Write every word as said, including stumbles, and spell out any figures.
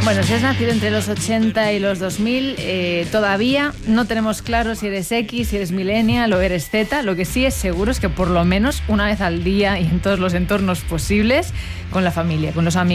Bueno, si has nacido entre los ochenta y los dos mil, eh, todavía no tenemos claro si eres X, si eres millennial o eres Z. Lo que sí es seguro es que por lo menos una vez al día y en todos los entornos posibles, con la familia, con los amigos,